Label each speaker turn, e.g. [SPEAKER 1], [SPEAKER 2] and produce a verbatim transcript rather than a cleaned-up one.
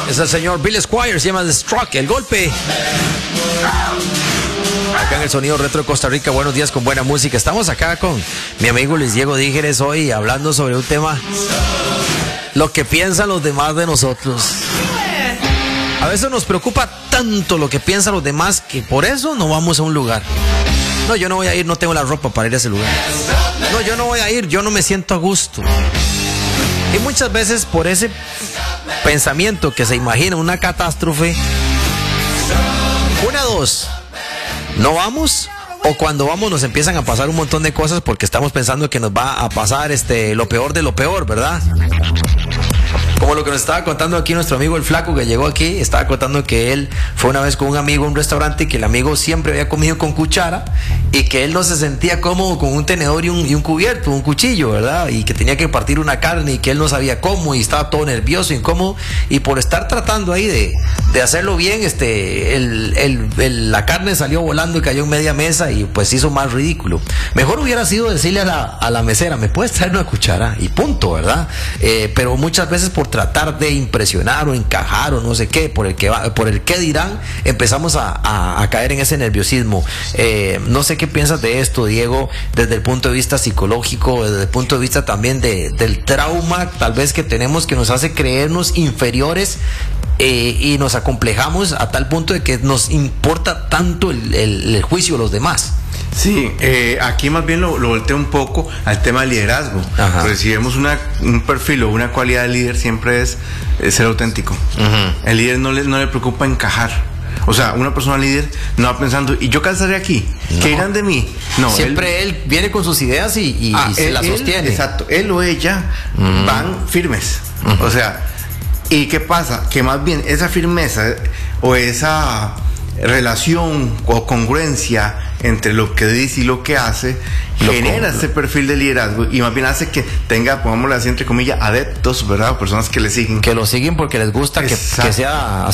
[SPEAKER 1] Es el señor Bill Squire, se llama The Struck, el golpe. Acá en el sonido retro de Costa Rica, buenos días con buena música. Estamos acá con mi amigo Luis Diego Dígeres hoy hablando sobre un tema, lo que piensan los demás de nosotros. A veces nos preocupa tanto lo que piensan los demás que por eso no vamos a un lugar. No, yo no voy a ir, no tengo la ropa para ir a ese lugar. No, yo no voy a ir, yo no me siento a gusto. Y muchas veces por ese pensamiento que se imagina una catástrofe, una, dos, no vamos, o cuando vamos nos empiezan a pasar un montón de cosas porque estamos pensando que nos va a pasar este lo peor de lo peor, ¿verdad? Como lo que nos estaba contando aquí nuestro amigo el Flaco, que llegó aquí, estaba contando que él fue una vez con un amigo a un restaurante y que el amigo siempre había comido con cuchara y que él no se sentía cómodo con un tenedor y un, y un cubierto, un cuchillo, ¿verdad? Y que tenía que partir una carne y que él no sabía cómo y estaba todo nervioso, incómodo, y por estar tratando ahí de, de hacerlo bien, este, el, el, el, la carne salió volando y cayó en media mesa y pues hizo más ridículo. Mejor hubiera sido decirle a la, a la mesera, ¿me puedes traer una cuchara? Y punto, ¿verdad? Eh, pero muchas veces por tratar de impresionar o encajar o no sé qué, por el que va, por el qué dirán, empezamos a, a, a caer en ese nerviosismo. Eh, no sé qué piensas de esto, Diego, desde el punto de vista psicológico, desde el punto de vista también de, del trauma tal vez que tenemos, que nos hace creernos inferiores eh, y nos acomplejamos a tal punto de que nos importa tanto el, el, el juicio de los demás.
[SPEAKER 2] Sí, eh, aquí más bien lo, lo volteo un poco al tema del liderazgo. Porque si vemos una, un perfil o una cualidad de líder, siempre es, es ser auténtico. Uh-huh. El líder no le, no le preocupa encajar. O sea, una persona líder no va pensando, ¿y yo calzaré aquí? No. ¿Qué dirán de mí? No,
[SPEAKER 1] siempre él, él viene con sus ideas y, y, ah, y se él, las sostiene.
[SPEAKER 2] Él, exacto, él o ella uh-huh. van firmes. Uh-huh. O sea, ¿y qué pasa? Que más bien esa firmeza o esa relación o congruencia entre lo que dice y lo que hace lo genera ese perfil de liderazgo y más bien hace que tenga, pongámoslo así entre comillas, adeptos, ¿verdad? O personas que le siguen.
[SPEAKER 1] Que lo siguen porque les gusta que, que sea